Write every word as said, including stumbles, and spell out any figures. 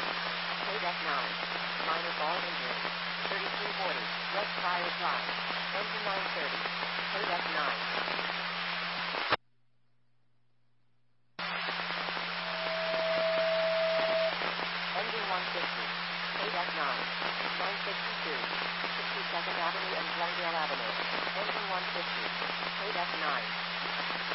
Kodak nine. Minor ball injury. thirty-three forty. West Fire Drive. Engine nine thirty. Kodak nine. Engine one fifty. Kodak nine. nine sixty-two. sixty-second Avenue and Glendale Avenue. Engine one fifty. Kodak nine.